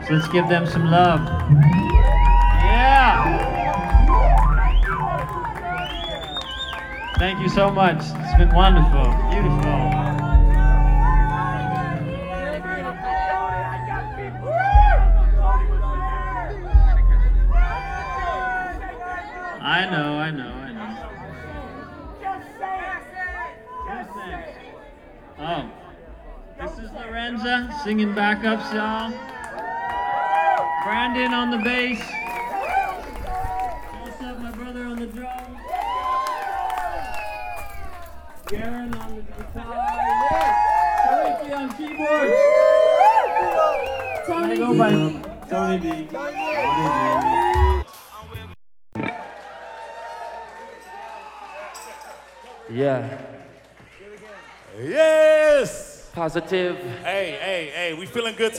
So let's give them some love. Yeah! Thank you so much. It's been wonderful, beautiful. I know. Oh, this is Lorenza singing backups, y'all. Brandon on the bass. Joseph, my brother, on the drums. Garen on the guitar. Yes! Tariki on keyboards. Tony go by Tony D. Yeah. Yes! Positive. Hey, we feeling good tonight.